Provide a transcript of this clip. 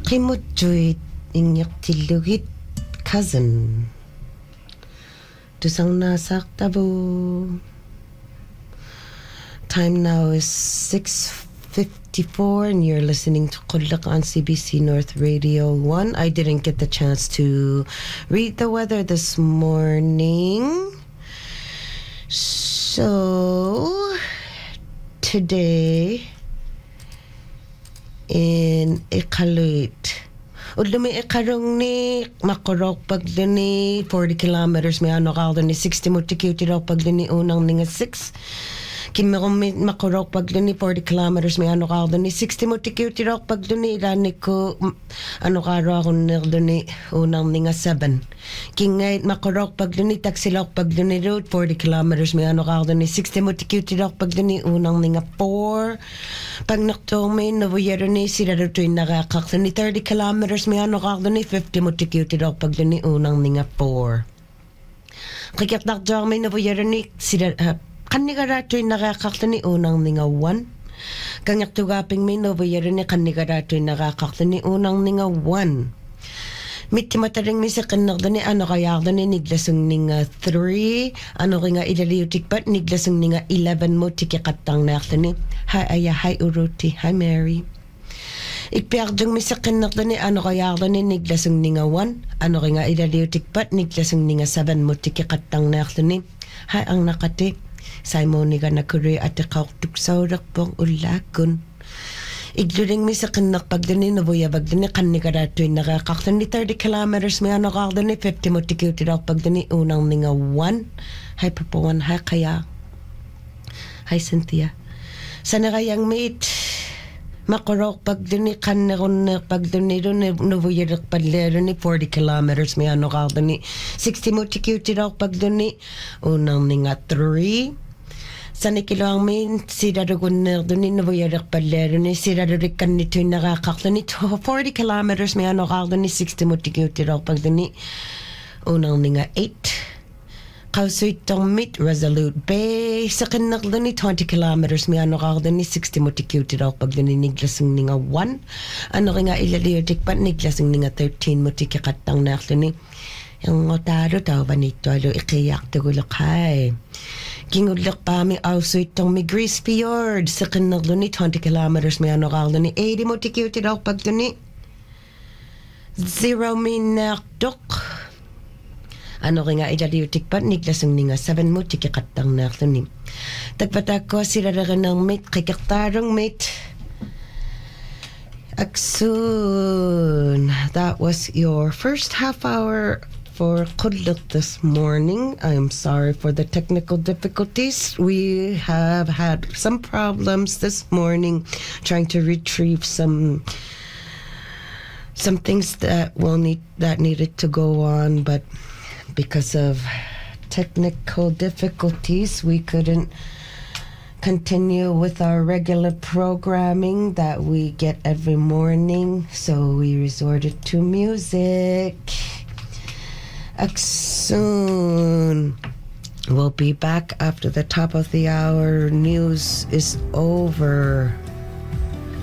qimutsuit ingiqtillugit cousin tusang nasaqtabu. Time now is 6:54 and you're listening to Qullaq on CBC North Radio 1. I didn't get the chance to read the weather this morning. So today in Iqaluit Udlumi ikarong ni makorok pagdini 40 kilometers may ano kaldo ni 60 mutikiti raw pagdini unang ninga 6 Kimirumit makorok pagdini 40 kilometers may ano kaldo ni 60 mutikiti raw pagdini ilani ko ano karo ako ni unang ninga 7 Kingay makorok pagdini taksilok pagdini road 40 kilometers may ano kaldo ni 60 mutikiti raw pagdini unang ninga 4 Pag naktong may nabuyero ni sila rin ito'y nakakakta ni 30 kilometers may ano kakta ni 50 mutikiti raw pagdun ni unang ninga 4. Kikit nakdong may nabuyero ni sila kanigara ito'y nakakakta ni unang ninga 1. Kanyak tugaping may nabuyero ni kanigara ito'y nakakakta ni unang ninga 1. Miti mataring mi sa kanakda ni ano kaya akda ni niglasong ninga 3 ano kaya nga ilaliutik pat niglasong ninga 11 mo tikikatang na akda ni hi aya hi uruti hi Mary ikpiakdong mi sa kanakda ni ano kaya akda ni niglasong ninga 1 ano kaya nga ilaliutik pat niglasong ninga 7 mo tikikatang na akda ni hi ang nakati Simon ni ka nakuri at ikautuk sa urak pong ulakon Igluring mi sa kanak pagdani na buya bagdani kanigarato yung nakakakta ni 30 kilometers may ano kakda ni 50 mo tikiti raw pagdani unang ninga 1 Hi Papuan, hi Kaya Hi Cynthia Sana kayang mate makorok pagdani kanakon pagdani ron na buya rak padlero ni 40 kilometers may ano kakda ni 60 mo tikiti raw pagdani unang ninga 3 Sana kilang min sira ruguner duni na buyarak palero ni sira rurikan nito yung nakakakta ni 40 kilometers may ano kakta ni 60 mo tikiti raw pagdani unang ninga 8 Kausoy tong meet Resolute Bay sa kanakda ni 20 kilometers may ano kakta ni 60 mo tikiti raw pagdani niglasong ninga 1 ano nga ilaliotik pa niglasong ninga 13 mo tikikatang nakta ni yung otaro tao ba nito alo ikiyak tagulakay Kingudlak pa mi also itong mi Grease Fjord sa kanaglo ni 20 kilometers may ano kaldo ni 80 mo tikiti daw pagdo ni 0 minakdok ano nga idaliutik pa niglasong ni nga 7 mo tikikatang nakdo ni tagpatak ko sila rin ng mate kikaktarong mate Aksoon that was your first half hour for Qullaq this morning. I'm sorry for the technical difficulties. We have had some problems this morning trying to retrieve some things that needed to go on, but because of technical difficulties, we couldn't continue with our regular programming that we get every morning, so we resorted to music. Soon. We'll be back after the top of the hour news is over.